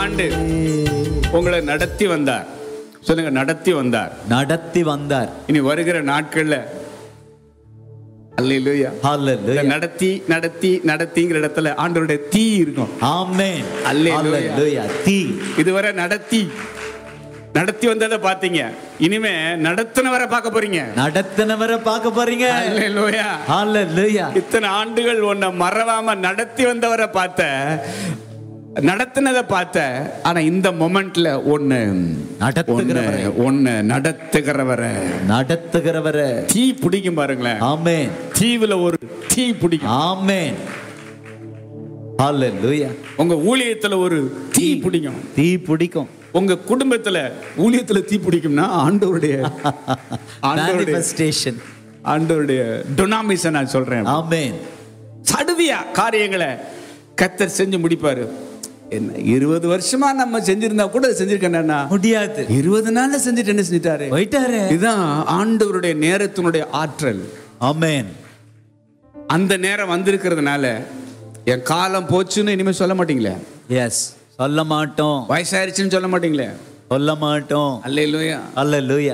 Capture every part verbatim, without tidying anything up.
ஆண்டு உங்களை நடத்தி வந்தார். சொல்லுங்க, நடத்தி வந்தார். நடத்தி வந்தார். இனி வருகிற நாட்கள்ல அல்லேலூயா ஹalleluya நடத்தி நடத்தி நடத்திங்கிற இடத்துல ஆண்டவருடைய தீ இருக்கும். ஆமென் அல்லேலூயா. ஹalleluya தீ. இதுவரை நடத்தி நடத்தி வந்ததை பாத்தீங்க, இனிமே நடத்தினவரை பார்க்க போறீங்க. நடத்தினவரை பார்க்க போறீங்க. அல்லேலூயா ஹalleluya. இத்தனை ஆண்டுகள் உன்னை மறவாம நடத்தி வந்தவரை பார்த்த, நடத்தினதை பார்த்த, ஆனா இந்த மொமெண்ட்ல ஒண்ணு நடத்துகிறவரை ஒண்ணு நடத்துகிறவரை நடத்துகிறவரை தீ பிடிக்கும் பாருங்களேன். ஆமென். தீவுல ஒரு தீ பிடிக்கும். ஆமென் ஹalleluya. உங்க ஊழியத்துல ஒரு தீ பிடிக்கும். தீ பிடிக்கும். உங்க குடும்பத்துல ஊழியத்துல தீ பிடிக்கும்னா ஆண்டவருடைய ஆண்டவருடைய manifestation ஆண்டவருடைய டொனாமிஷன் நான் சொல்றேன். ஆமென். சடுதியா காரியங்களை கர்த்தர் செஞ்சு முடிப்பாரு. என்ன இருபது வருஷமா நம்ம செஞ்சிருந்தா கூட செஞ்சிருக்கேன்னா முடியாது. இருபது நாள்ல செஞ்சுட்டு என்ன செஞ்சிட்டாரு போயிட்டாரு. இதுதான் ஆண்டவருடைய நேரத்தினுடைய ஆற்றல். ஆமென். அந்த நேரம் வந்திருக்கிறதுனால என் காலம் போச்சுன்னு இனிமே சொல்ல மாட்டீங்களே. எஸ், சொல்ல மாட்டோம். வயசாயிருச்சுன்னு சொல்ல மாட்டீங்களே. சொல்ல மாட்டோம். அல்லேலூயா. ஹalleluya.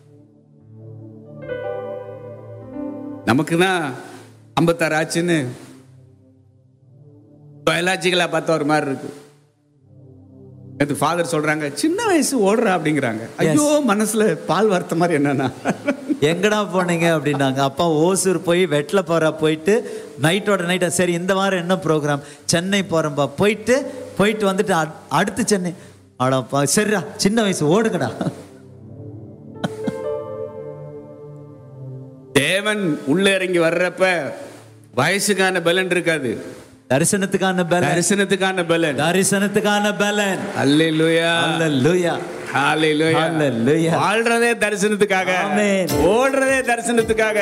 நமக்கு தான் ஐம்பத்தாறு ஆச்சுன்னு பயாலஜிக்கலா பார்த்தா ஒரு மாதிரி இருக்கு. அது ஃபாதர் சொல்றாங்க சின்ன வயசு ஓடுறா அப்படிங்கிறாங்க. ஐயோ, மனசுல பால் வார்த்த மாதிரி என்னன்னா எங்கடா போனீங்க அப்படின்னாங்க. அப்பா ஓசூர் போய் வெட்ல போறா போயிட்டு நைட்டோட நைட்டா சரி இந்த வாரம் என்ன ப்ரோக்ராம், சென்னை போறேன்பா, போயிட்டு போயிட்டு வந்துட்டு அ- அடுத்து சென்னை. ஆடாப்பா சரிடா, சின்ன வயசு ஓடுங்கடா. தேவன் உள்ள இறங்கி வர்றப்ப வயசுக்கான பலன் இருக்காது, தரிசனத்துக்கான பலன். தரிசனத்துக்கான பலன். தரிசனத்துக்கான பலன். அல்லேலூயா. ஹalleluya. ஹalleluya. ஹalleluya. வாழ்றதே தரிசனத்துக்காக, ஆமென். ஓடுறதே தரிசனத்துக்காக.